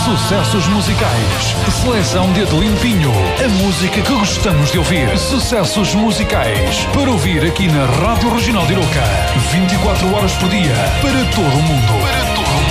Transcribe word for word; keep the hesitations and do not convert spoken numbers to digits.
Sucessos musicais. Seleção de Adelino Pinho. A música que gostamos de ouvir. Sucessos musicais. Para ouvir aqui na Rádio Regional de Iroca. vinte e quatro horas por dia. Para todo o mundo. Para todo